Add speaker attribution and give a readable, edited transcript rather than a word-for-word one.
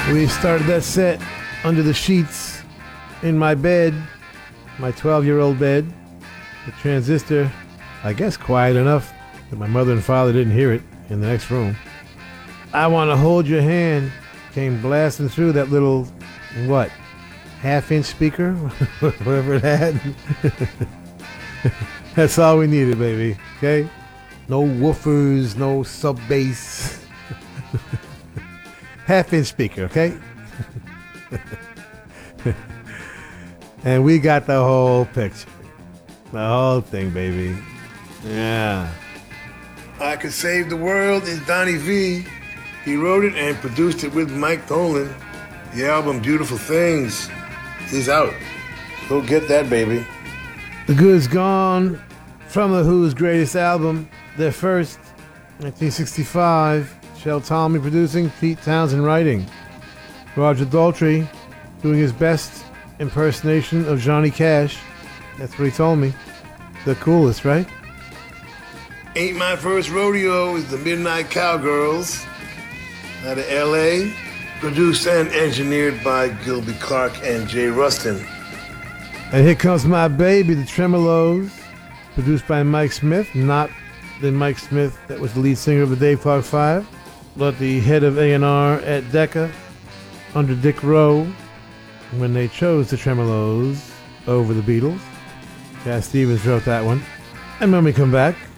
Speaker 1: We started that set under the sheets in my bed, my 12-year-old bed. The transistor, I guess quiet enough that my mother and father didn't hear it in the next room. I Want to Hold Your Hand came blasting through that little, what, half-inch speaker? Whatever it had. That's all we needed, baby, okay? No woofers, no sub-bass. Half-inch speaker, okay? And we got the whole picture. The whole thing, baby. Yeah. I Could Save the World is Donnie V. He wrote it and produced it with Mike Dolan. The album Beautiful Things is out. Go get that, baby. The Good's Gone from The Who's greatest album, their first, 1965. Shel Talmy producing, Pete Townsend writing. Roger Daltrey doing his best impersonation of Johnny Cash. That's what he told me. The coolest, right? Ain't My First Rodeo is the Midnight Cowgirls out of L.A. Produced and engineered by Gilby Clarke and Jay Rustin. And Here Comes My Baby, the Tremolos. Produced by Mike Smith, not the Mike Smith that was the lead singer of the Dave Clark Five, but the head of A&R at Decca under Dick Rowe when they chose the Tremolos over the Beatles. Cat Stevens wrote that one. And when we come back,